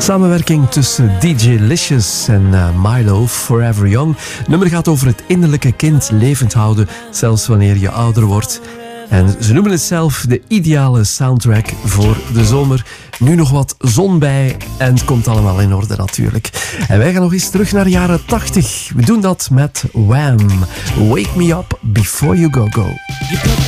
Samenwerking tussen DJ Licious en Milo, Forever Young. Het nummer gaat over het innerlijke kind levend houden, zelfs wanneer je ouder wordt. En ze noemen het zelf de ideale soundtrack voor de zomer. Nu nog wat zon bij en het komt allemaal in orde natuurlijk. En wij gaan nog eens terug naar de jaren 80. We doen dat met Wham! Wake Me Up Before You Go Go.